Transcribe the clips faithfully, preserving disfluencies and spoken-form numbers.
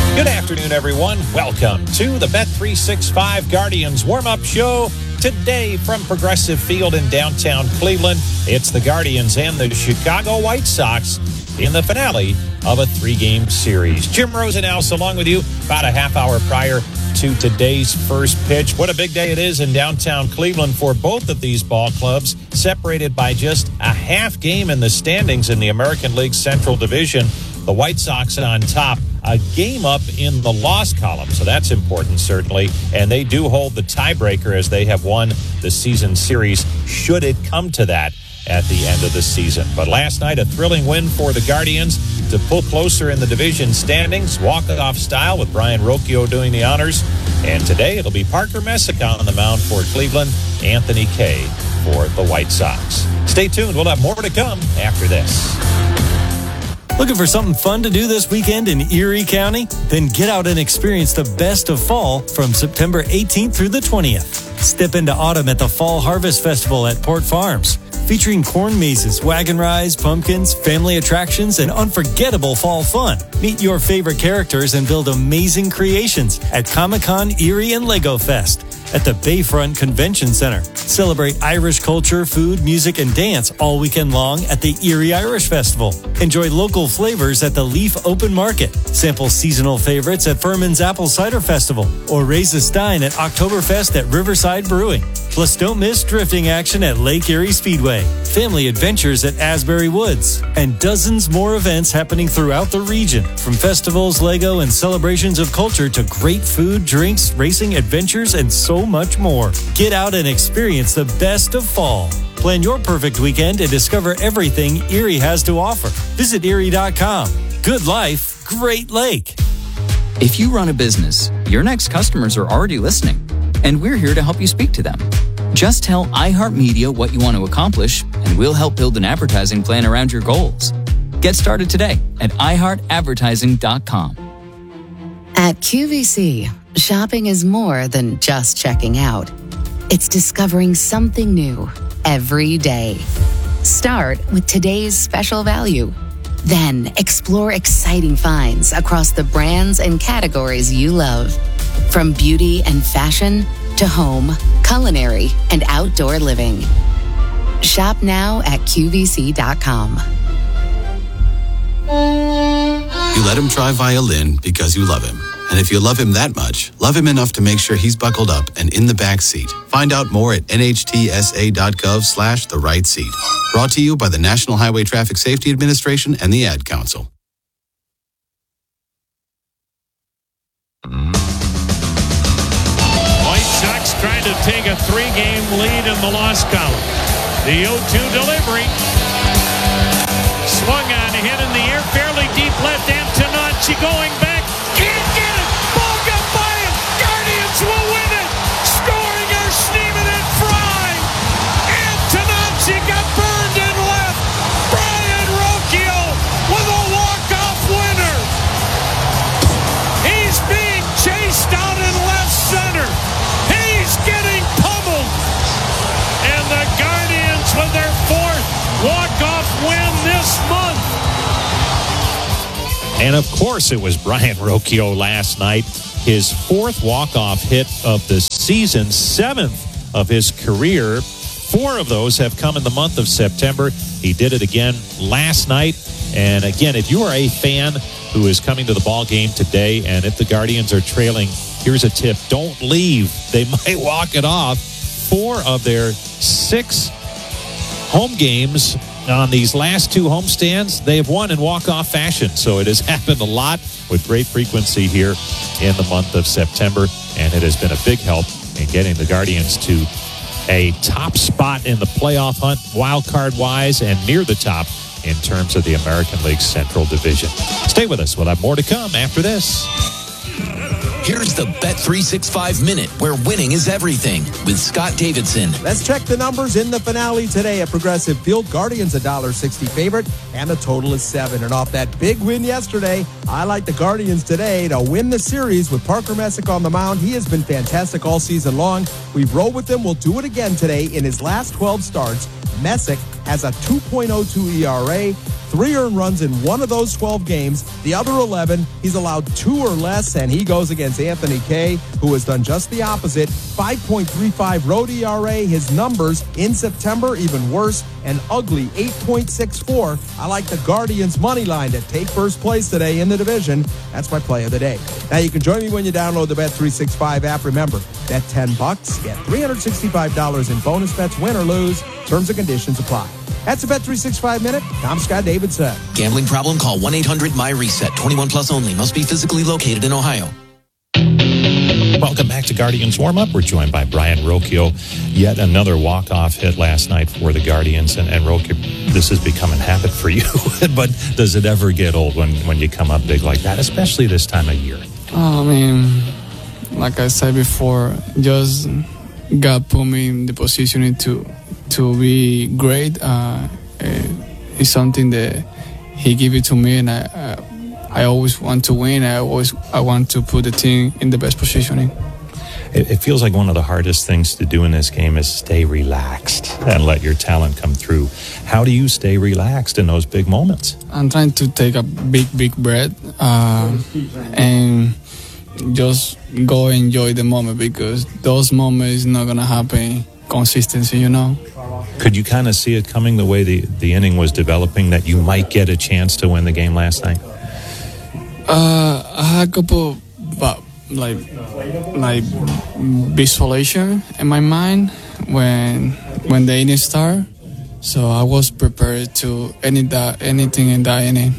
Good afternoon, everyone. Welcome to the Bet three sixty-five Guardians warm-up show. Today from Progressive Field in downtown Cleveland, it's the Guardians and the Chicago White Sox in the finale of a three-game series. Jim Rosenhaus along with you about a half hour prior to today's first pitch. What a big day it is in downtown Cleveland for both of these ball clubs, separated by just a half game in the standings in the American League Central Division. The White Sox on top, a game up in the loss column, so that's important, certainly. And they do hold the tiebreaker as they have won the season series, should it come to that at the end of the season. But last night, a thrilling win for the Guardians to pull closer in the division standings, walk-off style with Brian Rocchio doing the honors. And today, it'll be Parker Messick on the mound for Cleveland, Anthony Kay for the White Sox. Stay tuned. We'll have more to come after this. Looking for something fun to do this weekend in Erie County? Then get out and experience the best of fall from September eighteenth through the twentieth. Step into autumn at the Fall Harvest Festival at Port Farms, featuring corn mazes, wagon rides, pumpkins, family attractions, and unforgettable fall fun. Meet your favorite characters and build amazing creations at Comic-Con Erie and Lego Fest at the Bayfront Convention Center. Celebrate Irish culture, food, music, and dance all weekend long at the Erie Irish Festival. Enjoy local flavors at the Leaf Open Market. Sample seasonal favorites at Furman's Apple Cider Festival or raise a stein at Oktoberfest at Riverside Brewing. Plus, don't miss drifting action at Lake Erie Speedway, family adventures at Asbury Woods, and dozens more events happening throughout the region, from festivals, Lego, and celebrations of culture to great food, drinks, racing, adventures, and so much more. Get out and experience the best of fall. Plan your perfect weekend and discover everything Erie has to offer. Visit Erie dot com. Good life, great lake. If you run a business, your next customers are already listening, and we're here to help you speak to them. Just tell iHeartMedia what you want to accomplish, and we'll help build an advertising plan around your goals. Get started today at i heart advertising dot com. At Q V C, shopping is more than just checking out. It's discovering something new every day. Start with today's special value. Then explore exciting finds across the brands and categories you love. From beauty and fashion to home, culinary, and outdoor living. Shop now at Q V C dot com. You let him try violin because you love him. And if you love him that much, love him enough to make sure he's buckled up and in the back seat. Find out more at N H T S A dot gov slash the right seat. Brought to you by the National Highway Traffic Safety Administration and the Ad Council. White Sox trying to take a three-game lead in the loss column. The oh two delivery. Swung on, hit in the air, fairly deep left. Antonacci going back. Can't get it. Ball got by him. Guardians will win it. Scoring are Schneemann and Fry. Antonacci got burned in left. Brian Rocchio with a walk-off winner. He's being chased out in left center. He's getting pummeled. And the Guardians with their fourth walk-off win this month. And of course, it was Brian Rocchio last night. His fourth walk-off hit of the season, seventh of his career. Four of those have come in the month of September. He did it again last night. And again, if you are a fan who is coming to the ball game today, and if the Guardians are trailing, here's a tip. Don't leave. They might walk it off. Four of their six home games on these last two homestands, they have won in walk-off fashion. So it has happened a lot with great frequency here in the month of September, and it has been a big help in getting the Guardians to a top spot in the playoff hunt, wild card-wise, and near the top in terms of the American League Central Division. Stay with us. We'll have more to come after this. Here's the Bet three sixty-five Minute, where winning is everything, with Scott Davidson. Let's check the numbers in the finale today at Progressive Field. Guardians a one dollar sixty favorite, and the total is seven. And off that big win yesterday, I like the Guardians today to win the series with Parker Messick on the mound. He has been fantastic all season long. We've rolled with him. We'll do it again today. In his last twelve starts, Messick has a two point oh two E R A, three earned runs in one of those twelve games. The other eleven, he's allowed two or less, and he goes against Anthony Kay, who has done just the opposite. five point three five road E R A. His numbers in September even worse, an ugly eight point six four. I like the Guardians money line to take first place today in the division. That's my play of the day. Now you can join me when you download the Bet three sixty-five app. Remember, bet ten bucks, get three hundred sixty-five dollars in bonus bets, win or lose. Terms and conditions apply. That's a Bet three sixty-five Minute. I'm Scott Davidson. Gambling problem? Call one eight hundred M Y reset. twenty-one plus only. Must be physically located in Ohio. Welcome back to Guardians Warm-Up. We're joined by Brian Rocchio. Yet another walk-off hit last night for the Guardians. And, and Rocchio, this has become a habit for you. But does it ever get old when, when you come up big like that, especially this time of year? Oh, I mean, like I said before, just God put me in the position to, to be great. Uh, it's something that He gave it to me, and I... Uh, I always want to win. I always I want to put the team in the best positioning. It, it feels like one of the hardest things to do in this game is stay relaxed and let your talent come through. How do you stay relaxed in those big moments? I'm trying to take a big, big breath uh, and just go enjoy the moment, because those moments not going to happen consistency, you know. Could you kind of see it coming the way the, the inning was developing, that you might get a chance to win the game last night? Uh, I had a couple, but like, like visualization in my mind when when the inning started. So I was prepared to any that anything in that inning.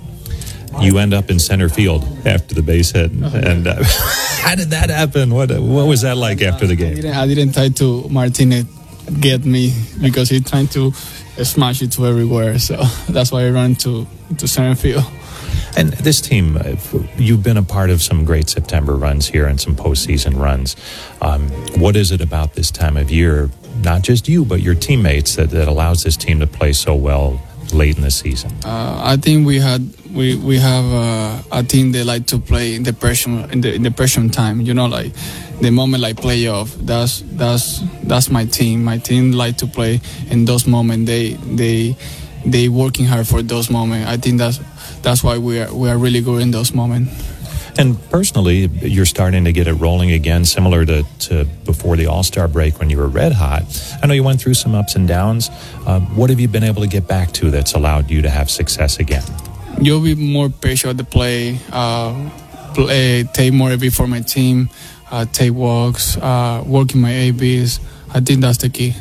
You end up in center field after the base hit, and uh, how did that happen? What what was that like after the game? I didn't, I didn't try to Martinez get me, because he tried to smash it to everywhere. So that's why I ran to to center field. And this team, you've been a part of some great September runs here and some postseason runs. Um, what is it about this time of year, not just you, but your teammates, that, that allows this team to play so well late in the season? Uh, I think we had we we have uh, a team that like to play in the pressure in the in the pressure time. You know, like the moment like playoff. That's that's that's my team. My team like to play in those moments. They they they working hard for those moments. I think that's. That's why we are we are really good in those moments. And personally, you're starting to get it rolling again, similar to, to before the All-Star break when you were red hot. I know you went through some ups and downs. Uh, what have you been able to get back to that's allowed you to have success again? You'll be more patient at the play, uh, play take more A B for my team, uh, take walks, uh, working my A Bs. I think that's the key.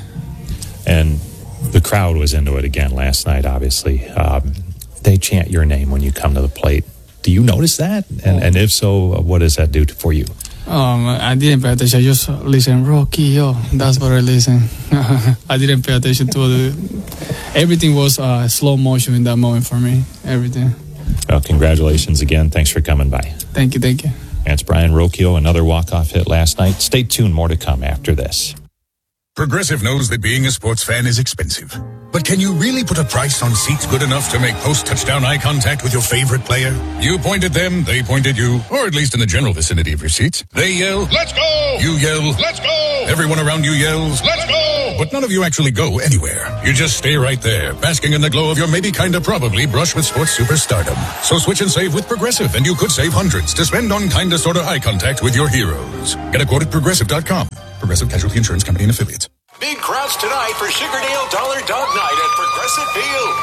And the crowd was into it again last night, obviously. Um, They chant your name when you come to the plate. Do you notice that? And, and if so, what does that do for you? Um, I didn't pay attention. I just listen, Rocky, yo. That's what I listen. I didn't pay attention to it. Everything was uh, slow motion in that moment for me. Everything. Well, congratulations again. Thanks for coming by. Thank you, thank you. That's Brian Rocchio, another walk-off hit last night. Stay tuned. More to come after this. Progressive knows that being a sports fan is expensive. But can you really put a price on seats good enough to make post-touchdown eye contact with your favorite player? You point at them, they point at you, or at least in the general vicinity of your seats. They yell, "Let's go!" You yell, "Let's go!" Everyone around you yells, "Let's go!" But none of you actually go anywhere. You just stay right there, basking in the glow of your maybe kinda probably brush with sports superstardom. So switch and save with Progressive, and you could save hundreds to spend on kinda sorta eye contact with your heroes. Get a quote at progressive dot com. Progressive Casualty Insurance Company and Affiliates. Big crowds tonight for Sugardale Dollar Dog Night at Progressive Field.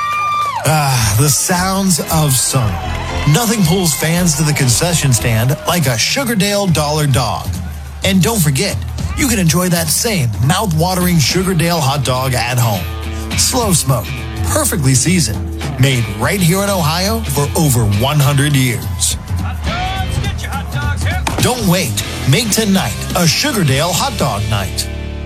Ah, the sounds of summer. Nothing pulls fans to the concession stand like a Sugardale Dollar Dog. And don't forget, you can enjoy that same mouth-watering Sugardale hot dog at home. Slow smoked, perfectly seasoned, made right here in Ohio for over one hundred years. Hot dogs, get your hot dogs here. Don't wait. Make tonight a Sugardale hot dog night.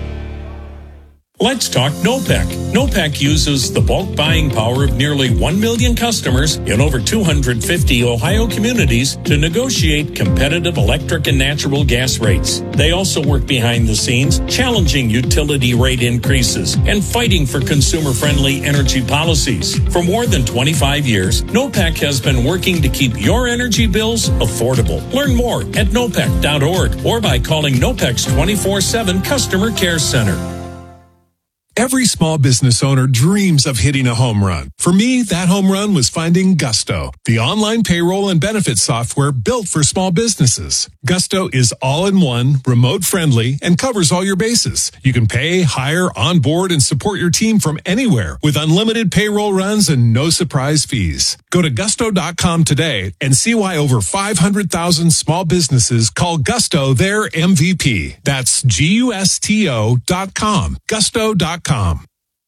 Let's talk NOPEC. NOPEC uses the bulk buying power of nearly one million customers in over two hundred fifty Ohio communities to negotiate competitive electric and natural gas rates. They also work behind the scenes, challenging utility rate increases and fighting for consumer-friendly energy policies. For more than twenty-five years, NOPEC has been working to keep your energy bills affordable. Learn more at nopec dot org or by calling NOPEC's twenty-four seven Customer Care Center. Every small business owner dreams of hitting a home run. For me, that home run was finding Gusto, the online payroll and benefits software built for small businesses. Gusto is all-in-one, remote-friendly, and covers all your bases. You can pay, hire, onboard, and support your team from anywhere with unlimited payroll runs and no surprise fees. Go to gusto dot com today and see why over five hundred thousand small businesses call Gusto their M V P. That's G U S T O dot com. Gusto dot com.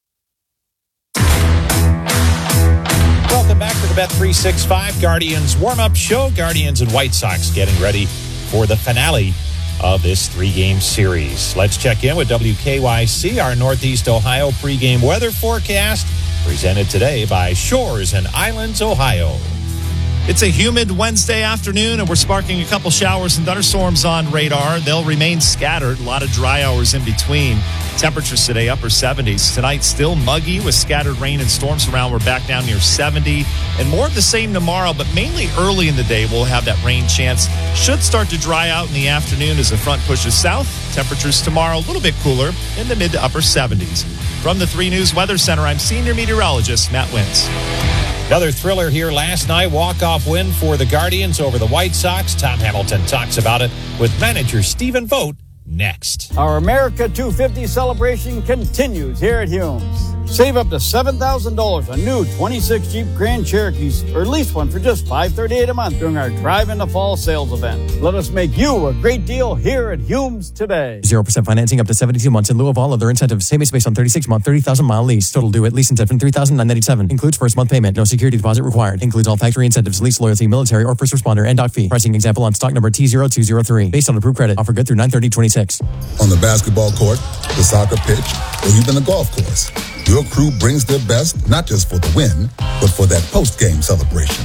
Welcome back to the Bet three sixty-five Guardians warm-up show. Guardians and White Sox getting ready for the finale of this three-game series. Let's check in with W K Y C, our Northeast Ohio pregame weather forecast, presented today by Shores and Islands, Ohio. It's a humid Wednesday afternoon, and we're sparking a couple showers and thunderstorms on radar. They'll remain scattered, a lot of dry hours in between. Temperatures today, upper seventies. Tonight, still muggy with scattered rain and storms around. We're back down near seventy. And more of the same tomorrow, but mainly early in the day, we'll have that rain chance. Should start to dry out in the afternoon as the front pushes south. Temperatures tomorrow, a little bit cooler in the mid to upper seventies. From the three News Weather Center, I'm senior meteorologist Matt Wentz. Another thriller here last night. Walk-off win for the Guardians over the White Sox. Tom Hamilton talks about it with manager Stephen Vogt next. Our America two fifty celebration continues here at Humes. Save up to seven thousand dollars on new twenty-six Jeep Grand Cherokees, or lease one for just five hundred thirty-eight dollars a month during our Drive in the Fall sales event. Let us make you a great deal here at Humes today. zero percent financing up to seventy-two months in lieu of all other incentives. Same is based on thirty-six month, thirty thousand mile lease. Total due at lease incentive three thousand nine hundred ninety-seven dollars. Includes first month payment. No security deposit required. Includes all factory incentives, lease loyalty, military, or first responder, and doc fee. Pricing example on stock number T zero two zero three. Based on approved credit. Offer good through nine thirty twenty-six. On the basketball court, the soccer pitch, or even the golf course, your crew brings their best, not just for the win, but for that post-game celebration.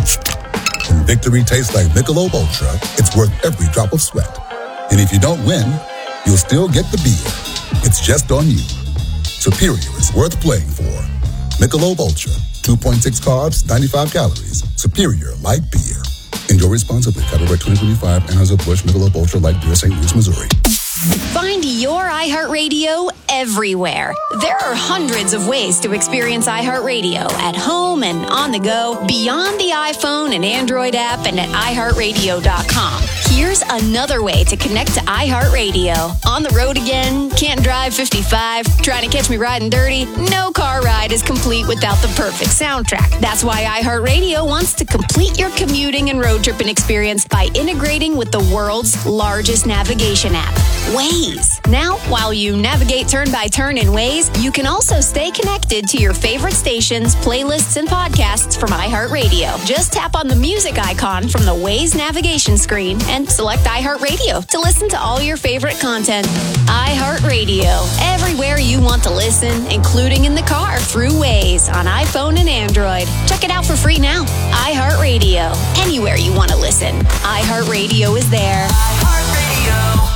When victory tastes like Michelob Ultra, it's worth every drop of sweat. And if you don't win, you'll still get the beer. It's just on you. Superior is worth playing for. Michelob Ultra, two point six carbs, ninety-five calories. Superior light beer. Enjoy responsibly. Copyright twenty twenty-five, Anheuser-Busch Michelob Ultra Light Beer, Saint Louis, Missouri. Find your iHeartRadio everywhere. There are hundreds of ways to experience iHeartRadio at home and on the go, beyond the iPhone and Android app, and at i heart radio dot com. Here's another way to connect to iHeartRadio. On the road again? Can't drive fifty-five? Trying to catch me riding dirty? No car ride is complete without the perfect soundtrack. That's why iHeartRadio wants to complete your commuting and road tripping experience by integrating with the world's largest navigation app, Waze. Now, while you navigate turn by turn in Waze, you can also stay connected to your favorite stations, playlists, and podcasts from iHeartRadio. Just tap on the music icon from the Waze navigation screen and select iHeartRadio to listen to all your favorite content. iHeartRadio, everywhere you want to listen, including in the car through Waze on iPhone and Android. Check it out for free now. iHeartRadio, anywhere you want to listen. iHeartRadio is there. iHeartRadio.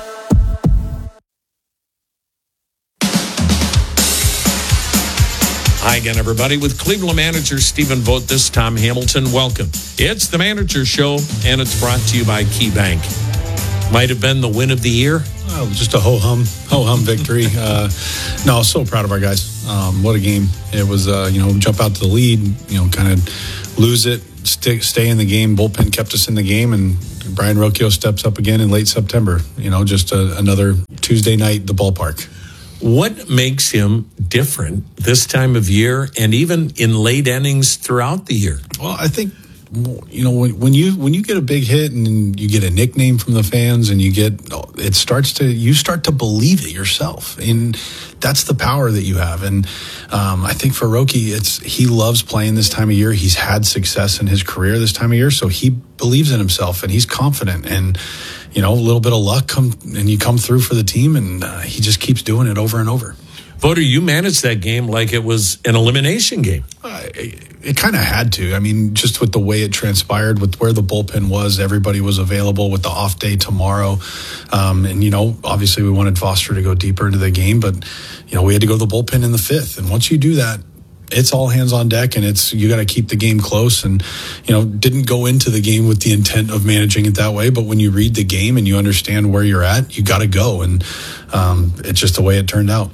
Hi again, everybody. With Cleveland manager Stephen Vogt, this is Tom Hamilton. Welcome. It's the Manager Show, and it's brought to you by KeyBank. Might have been the win of the year. Well, just a ho-hum, ho-hum victory. uh, no, so proud of our guys. Um, what a game. It was, uh, you know, jump out to the lead, you know, kind of lose it, stay, stay in the game. Bullpen kept us in the game, and Brian Rocchio steps up again in late September. You know, just a, another Tuesday night at the ballpark. What makes him different this time of year and even in late innings throughout the year? Well, I think, you know, when, when you when you get a big hit and you get a nickname from the fans and you get, it starts to, you start to believe it yourself. And that's the power that you have. And um, I think for Roki, it's, he loves playing this time of year. He's had success in his career this time of year. So he believes in himself and he's confident. And, you know, a little bit of luck come and you come through for the team, and uh, he just keeps doing it over and over. Voter, you managed that game like it was an elimination game. Uh, it it kind of had to. I mean, just with the way it transpired, with where the bullpen was, everybody was available with the off day tomorrow. Um, and, you know, obviously we wanted Foster to go deeper into the game, but, you know, we had to go to the bullpen in the fifth. And once you do that, it's all hands on deck, and it's, you got to keep the game close. And, you know, didn't go into the game with the intent of managing it that way. But when you read the game and you understand where you're at, you got to go. And um, it's just the way it turned out.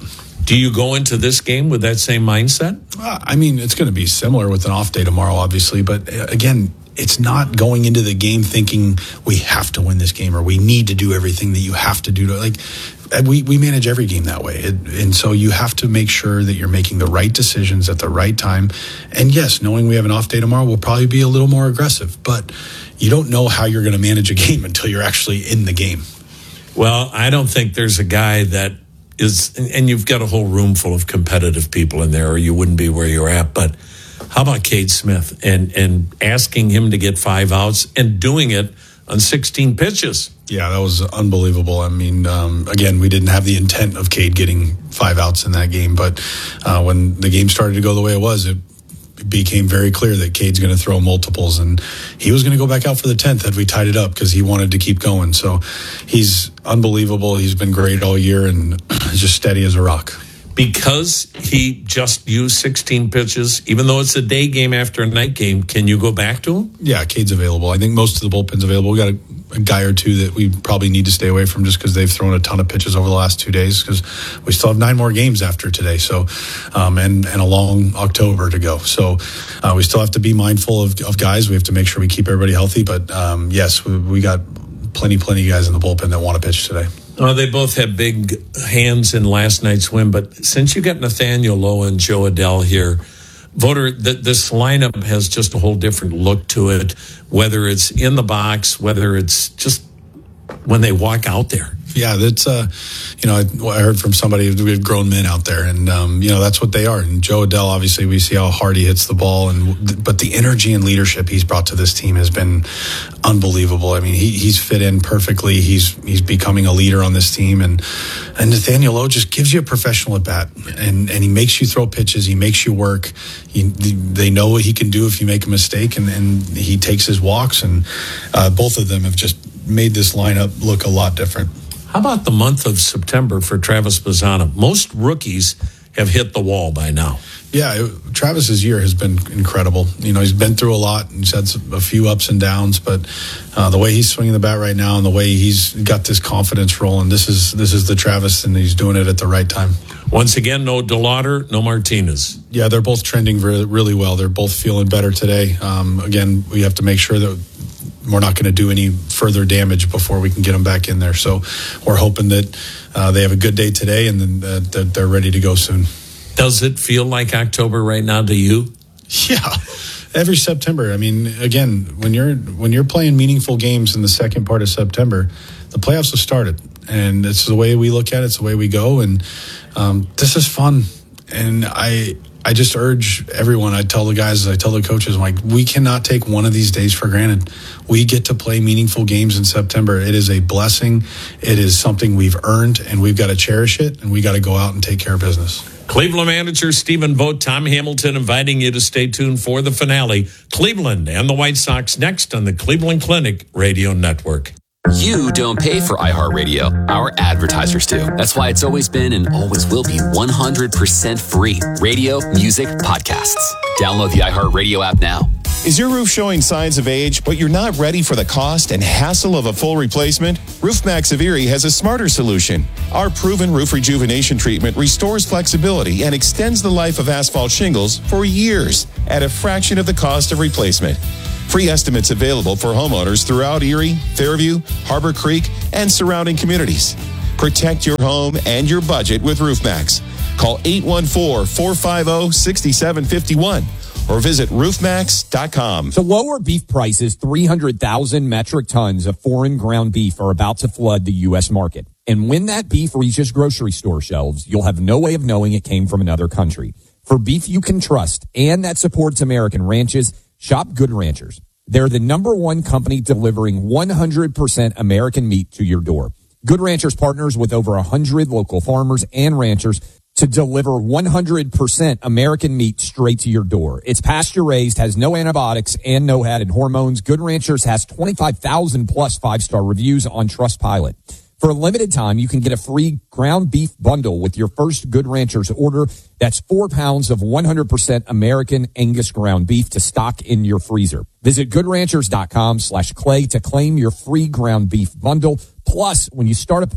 Do you go into this game with that same mindset? Uh, I mean, it's going to be similar with an off day tomorrow, obviously. But uh, again, it's not going into the game thinking we have to win this game or we need to do everything that you have to do. To, like we, we manage every game that way. It, and so you have to make sure that you're making the right decisions at the right time. And yes, knowing we have an off day tomorrow will probably be a little more aggressive. But you don't know how you're going to manage a game until you're actually in the game. Well, I don't think there's a guy that is, and you've got a whole room full of competitive people in there, or you wouldn't be where you're at. But how about Cade Smith and, and asking him to get five outs and doing it on sixteen pitches? Yeah, that was unbelievable. I mean, um, again, we didn't have the intent of Cade getting five outs in that game. But uh, when the game started to go the way it was, it became very clear that Cade's going to throw multiples, and he was going to go back out for the tenth had we tied it up because he wanted to keep going. So he's unbelievable. He's been great all year and just steady as a rock. Because he just used sixteen pitches, even though it's a day game after a night game, can you go back to him? Yeah, Cade's available. I think most of the bullpen's available. We got a, a guy or two that we probably need to stay away from just because they've thrown a ton of pitches over the last two days because we still have nine more games after today, so um, and, and a long October to go. So uh, we still have to be mindful of, of guys. We have to make sure we keep everybody healthy. But um, yes, we, we got plenty, plenty of guys in the bullpen that want to pitch today. Oh, they both have big hands in last night's win, but since you got Nathaniel Lowe and Joe Adell here, Voter, th- this lineup has just a whole different look to it, whether it's in the box, whether it's just when they walk out there. Yeah, that's, uh, you know, I, I heard from somebody, we have grown men out there, and, um, you know, that's what they are. And Joe Adell, obviously, we see how hard he hits the ball, and but the energy and leadership he's brought to this team has been unbelievable. I mean, he, he's fit in perfectly. He's he's becoming a leader on this team, and and Nathaniel Lowe just gives you a professional at bat, and, and he makes you throw pitches, he makes you work. He, they know what he can do if you make a mistake, and, and he takes his walks, and uh, both of them have just made this lineup look a lot different. How about the month of September for Travis Bazzana? Most rookies have hit the wall by now. Yeah, it, Travis's year has been incredible. You know, he's been through a lot. He's had some, a few ups and downs, but uh, the way he's swinging the bat right now and the way he's got this confidence rolling, this is this is the Travis, and he's doing it at the right time. Once again, no DeLauder, no Martinez. Yeah, they're both trending really, really well. They're both feeling better today. Um, again, we have to make sure that we're not going to do any further damage before we can get them back in there. So we're hoping that uh, they have a good day today and then uh, that they're ready to go soon. Does it feel like October right now to you? Yeah, every September. I mean, again, when you're when you're playing meaningful games in the second part of September, the playoffs have started, and it's the way we look at it. It's the way we go, and um, this is fun. And I. I just urge everyone, I tell the guys, I tell the coaches, I'm like, we cannot take one of these days for granted. We get to play meaningful games in September. It is a blessing. It is something we've earned, and we've got to cherish it, and we got to go out and take care of business. Cleveland manager Stephen Vogt, Tom Hamilton inviting you to stay tuned for the finale. Cleveland and the White Sox next on the Cleveland Clinic Radio Network. You don't pay for iHeartRadio. Our advertisers do. That's why it's always been and always will be one hundred percent free. Radio, music, podcasts. Download the iHeartRadio app now. Is your roof showing signs of age, but you're not ready for the cost and hassle of a full replacement? RoofMax of Erie has a smarter solution. Our proven roof rejuvenation treatment restores flexibility and extends the life of asphalt shingles for years at a fraction of the cost of replacement. Free estimates available for homeowners throughout Erie, Fairview, Harbor Creek, and surrounding communities. Protect your home and your budget with RoofMax. Call eight one four, four five zero, six seven five one or visit roof max dot com. To lower beef prices, three hundred thousand metric tons of foreign ground beef are about to flood the U S market. And when that beef reaches grocery store shelves, you'll have no way of knowing it came from another country. For beef you can trust and that supports American ranches, shop Good Ranchers. They're the number one company delivering one hundred percent American meat to your door. Good Ranchers partners with over one hundred local farmers and ranchers to deliver one hundred percent American meat straight to your door. It's pasture-raised, has no antibiotics and no added hormones. Good Ranchers has twenty-five thousand plus five-star reviews on Trustpilot. For a limited time, you can get a free ground beef bundle with your first Good Ranchers order. That's four pounds of one hundred percent American Angus ground beef to stock in your freezer. Visit goodranchers.com slash clay to claim your free ground beef bundle. Plus, when you start a plan,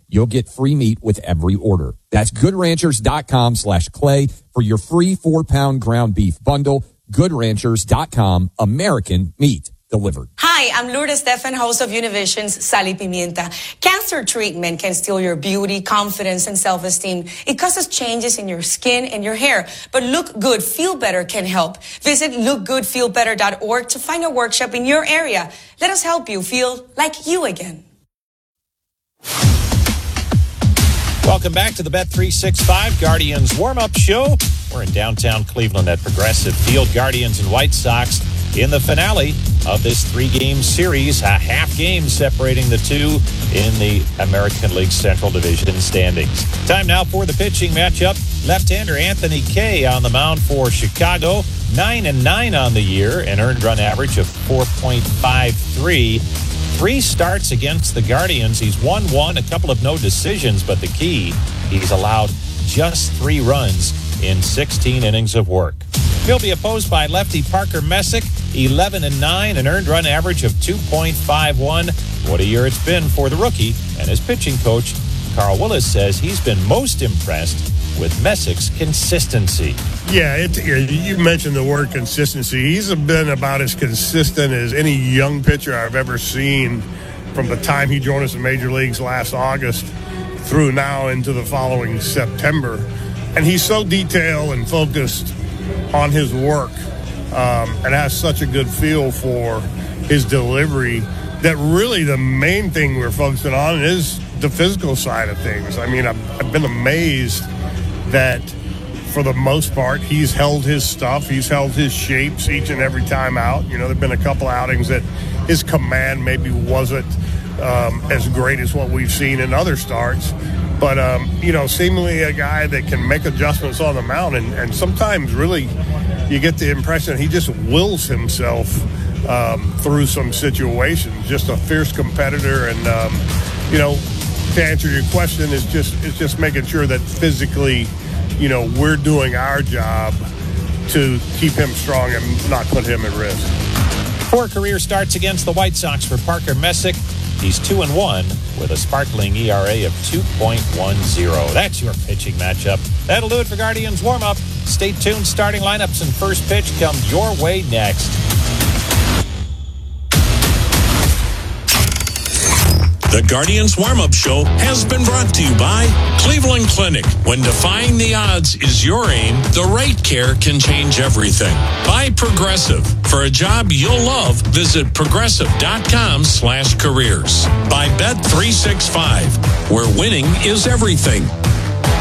You'll get free meat with every order. That's goodranchers.com slash clay for your free four-pound ground beef bundle. Good Ranchers dot com, American meat delivered. Hi, I'm Lourdes Stefan, host of Univision's Sal y Pimienta. Cancer treatment can steal your beauty, confidence, and self-esteem. It causes changes in your skin and your hair. But Look Good, Feel Better can help. Visit look good feel better dot org to find a workshop in your area. Let us help you feel like you again. Welcome back to the Bet three sixty-five Guardians warm-up show. We're in downtown Cleveland at Progressive Field. Guardians and White Sox in the finale of this three-game series, a half game separating the two in the American League Central Division standings. Time now for the pitching matchup. Left-hander Anthony Kay on the mound for Chicago. nine and nine on the year, an earned run average of four point five three. Three starts against the Guardians. He's won one, a couple of no decisions, but the key, he's allowed just three runs in sixteen innings of work. He'll be opposed by lefty Parker Messick, eleven and nine, an earned run average of two point five one. What a year it's been for the rookie, and his pitching coach, Carl Willis, says he's been most impressed with Messick's consistency. Yeah, it, you mentioned the word consistency. He's been about as consistent as any young pitcher I've ever seen from the time he joined us in Major Leagues last August through now into the following September. And he's so detailed and focused on his work um, and has such a good feel for his delivery that really the main thing we're focusing on is the physical side of things. I mean, I've, I've been amazed that for the most part, he's held his stuff. He's held his shapes each and every time out. You know, there have been a couple outings that his command maybe wasn't um, as great as what we've seen in other starts. But, um, you know, seemingly a guy that can make adjustments on the mound. And, and sometimes really you get the impression he just wills himself um, through some situations. Just a fierce competitor. And, um, you know, to answer your question, is just it's just making sure that physically, you know, we're doing our job to keep him strong and not put him at risk. Four career starts against the White Sox for Parker Messick. He's two and one with a sparkling E R A of two point one oh. That's your pitching matchup. That'll do it for Guardians warm-up. Stay tuned. Starting lineups and first pitch come your way next. The Guardians Warm-Up Show has been brought to you by Cleveland Clinic. When defying the odds is your aim, the right care can change everything. By Progressive. For a job you'll love, visit progressive.com slash careers. By Bet three sixty-five, where winning is everything.